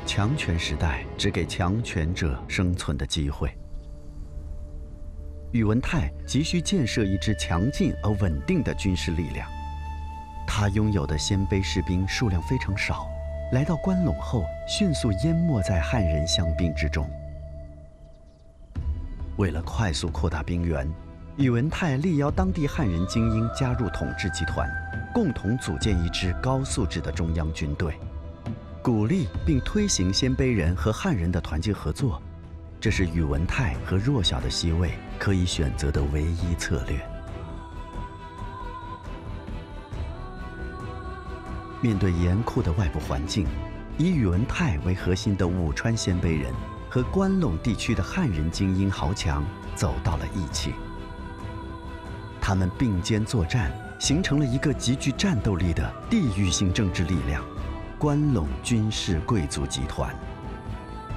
强权时代只给强权者生存的机会。宇文泰急需建设一支强劲而稳定的军事力量。他拥有的鲜卑士兵数量非常少，来到关陇后，迅速淹没在汉人乡兵之中。为了快速扩大兵源，宇文泰力邀当地汉人精英加入统治集团，共同组建一支高素质的中央军队，鼓励并推行鲜卑人和汉人的团结合作。这是宇文泰和弱小的西魏可以选择的唯一策略。面对严酷的外部环境，以宇文泰为核心的武川鲜卑人和关陇地区的汉人精英豪强走到了一起。他们并肩作战，形成了一个极具战斗力的地域性政治力量——关陇军事贵族集团。